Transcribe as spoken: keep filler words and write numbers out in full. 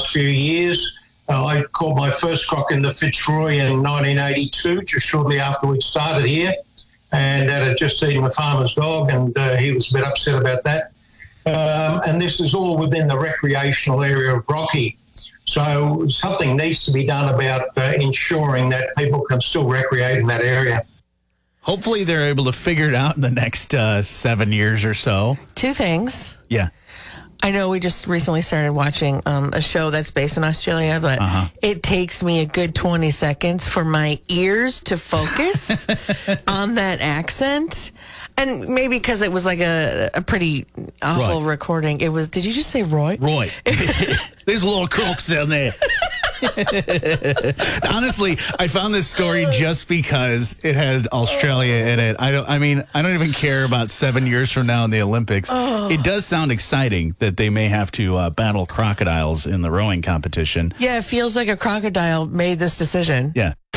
last few years. Uh, I caught my first croc in the Fitzroy in nineteen eighty-two, just shortly after we started here, and that had just eaten a farmer's dog, and uh, he was a bit upset about that. Um, and this is all within the recreational area of Rocky. So something needs to be done about uh, ensuring that people can still recreate in that area. Hopefully they're able to figure it out in the next uh, seven years or so. Two things. Yeah. I know we just recently started watching um, a show that's based in Australia, but uh-huh. it takes me a good twenty seconds for my ears to focus on that accent. And maybe because it was like a, a pretty awful Roy. recording. It was, did you just say Roy? Roy. There's little croaks down there. Honestly, I found this story just because it had Australia in it. I don't. I mean, I don't even care about seven years from now in the Olympics. Oh. It does sound exciting that they may have to uh, battle crocodiles in the rowing competition. Yeah, it feels like a crocodile made this decision. Yeah.